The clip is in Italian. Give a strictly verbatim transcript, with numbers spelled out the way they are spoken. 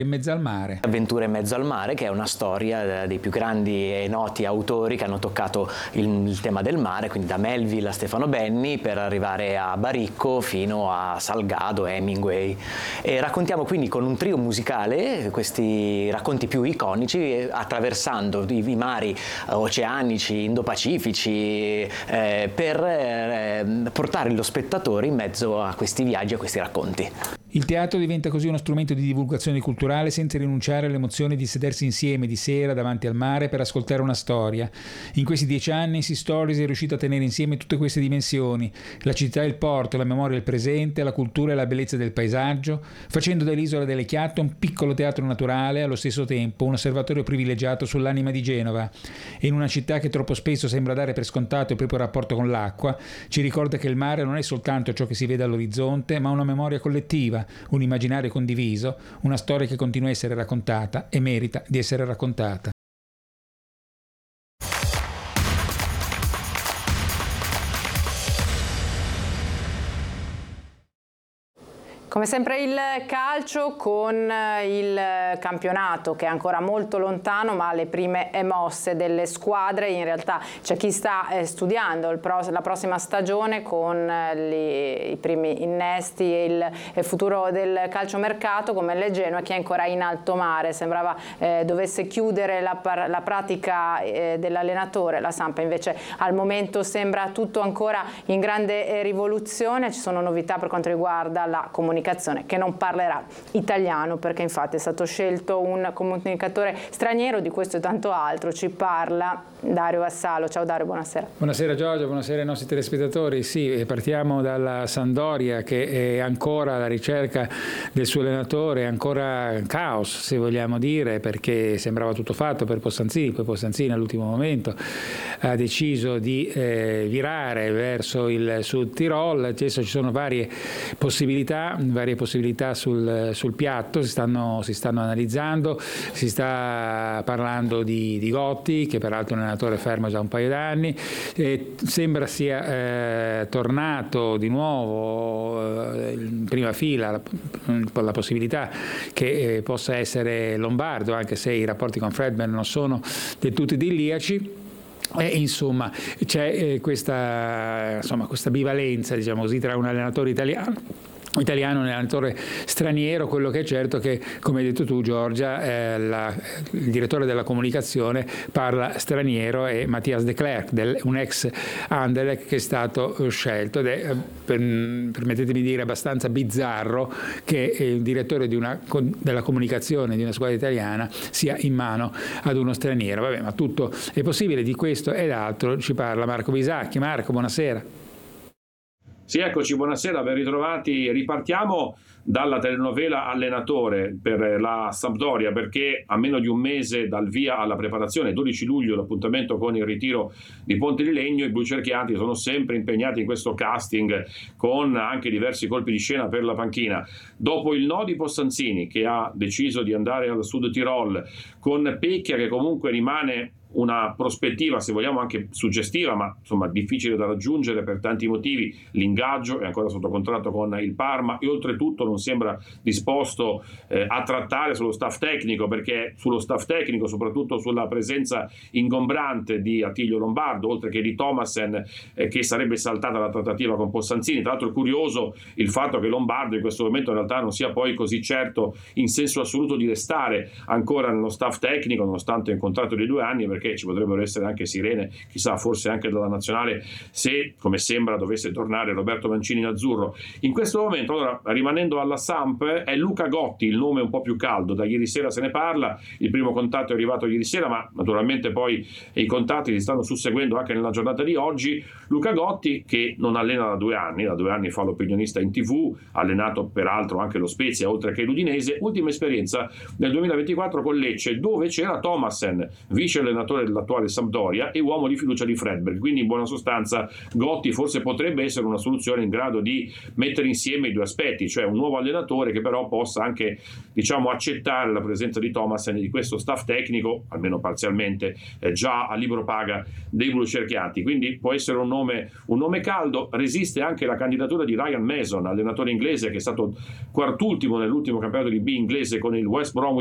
In mezzo al mare. Avventure in mezzo al mare, che è una storia dei più grandi e noti autori che hanno toccato il, il tema del mare, quindi da Melville a Stefano Benni per arrivare a Baricco fino a Salgado, Hemingway. E raccontiamo quindi con un trio musicale questi racconti più iconici, attraversando i, i mari oceanici, indo-pacifici, eh, per eh, portare lo spettatore in mezzo a questi viaggi, a questi racconti. Il teatro diventa così uno strumento di divulgazione culturale senza rinunciare all'emozione di sedersi insieme di sera davanti al mare per ascoltare una storia. In questi dieci anni Sea Stories è riuscito a tenere insieme tutte queste dimensioni: la città e il porto, la memoria e il presente, la cultura e la bellezza del paesaggio, facendo dell'isola delle Chiatte un piccolo teatro naturale e allo stesso tempo un osservatorio privilegiato sull'anima di Genova. E in una città che troppo spesso sembra dare per scontato il proprio rapporto con l'acqua, ci ricorda che il mare non è soltanto ciò che si vede all'orizzonte, ma una memoria collettiva, un immaginario condiviso, una storia che continua a essere raccontata e merita di essere raccontata. Come sempre il calcio con il campionato che è ancora molto lontano, ma le prime mosse delle squadre. In realtà c'è chi sta studiando il pro- la prossima stagione con li, i primi innesti e il, il futuro del calciomercato, come il Genoa, che è ancora in alto mare. Sembrava eh, dovesse chiudere la, par- la pratica eh, dell'allenatore. La Samp invece al momento sembra tutto ancora in grande eh, rivoluzione. Ci sono novità per quanto riguarda la comunicazione, che non parlerà italiano, perché infatti è stato scelto un comunicatore straniero. Di questo e tanto altro ci parla Dario Vassalo. Ciao Dario, buonasera. Buonasera Giorgio, buonasera ai nostri telespettatori. Sì, partiamo dalla Sampdoria, che è ancora alla ricerca del suo allenatore, è ancora caos se vogliamo dire, perché sembrava tutto fatto per Possanzini, poi Possanzini all'ultimo momento ha deciso di eh, virare verso il Sud Tirol. Adesso ci sono varie possibilità varie possibilità sul, sul piatto, si stanno, si stanno analizzando, si sta parlando di, di Gotti, che peraltro è un allenatore fermo già un paio d'anni, e sembra sia eh, tornato di nuovo eh, in prima fila la, la possibilità che eh, possa essere lombardo, anche se i rapporti con Fredman non sono del tutto idilliaci. E insomma c'è eh, questa, insomma, questa bivalenza, diciamo così, tra un allenatore italiano italiano e un allenatore straniero. Quello che è certo è che, come hai detto tu Giorgia, eh, la, il direttore della comunicazione parla straniero, è Mathias de Klerk, del, un ex Anderlecht che è stato scelto, ed è, per, permettetemi di dire, abbastanza bizzarro che il direttore di una, della comunicazione di una squadra italiana sia in mano ad uno straniero. Vabbè, ma tutto è possibile. Di questo ed altro ci parla Marco Bisacchi. Marco, buonasera. Sì, eccoci, buonasera, ben ritrovati. Ripartiamo dalla telenovela Allenatore per la Sampdoria, perché a meno di un mese dal via alla preparazione, dodici luglio l'appuntamento con il ritiro di Ponte di Legno, i blucerchiati sono sempre impegnati in questo casting con anche diversi colpi di scena per la panchina. Dopo il no di Possanzini, che ha deciso di andare al Sud Tirol, con Pecchia che comunque rimane una prospettiva, se vogliamo, anche suggestiva, ma insomma difficile da raggiungere per tanti motivi. L'ingaggio è ancora sotto contratto con il Parma e oltretutto non sembra disposto eh, a trattare sullo staff tecnico, perché sullo staff tecnico, soprattutto sulla presenza ingombrante di Attilio Lombardo, oltre che di Thomasen, eh, che sarebbe saltata la trattativa con Possanzini. Tra l'altro è curioso il fatto che Lombardo in questo momento in realtà non sia poi così certo in senso assoluto di restare ancora nello staff tecnico, nonostante un contratto di due anni, perché perché ci potrebbero essere anche sirene, chissà, forse anche dalla nazionale, se, come sembra, dovesse tornare Roberto Mancini in azzurro. In questo momento, allora, rimanendo alla Samp, è Luca Gotti il nome un po' più caldo. Da ieri sera se ne parla, il primo contatto è arrivato ieri sera, ma naturalmente poi i contatti si stanno susseguendo anche nella giornata di oggi. Luca Gotti, che non allena da due anni, da due anni fa l'opinionista in tivù, ha allenato peraltro anche lo Spezia oltre che l'Udinese, ultima esperienza nel duemilaventiquattro con Lecce, dove c'era Thomasen, vice allenatore allenatore dell'attuale Sampdoria e uomo di fiducia di Fredberg. Quindi in buona sostanza Gotti forse potrebbe essere una soluzione in grado di mettere insieme i due aspetti, cioè un nuovo allenatore che però possa anche, diciamo, accettare la presenza di Thomasen e di questo staff tecnico, almeno parzialmente, eh, già a libro paga dei blucerchiati. Quindi può essere un nome, un nome caldo. Resiste anche la candidatura di Ryan Mason, allenatore inglese che è stato quartultimo nell'ultimo campionato di B inglese con il West Bromwich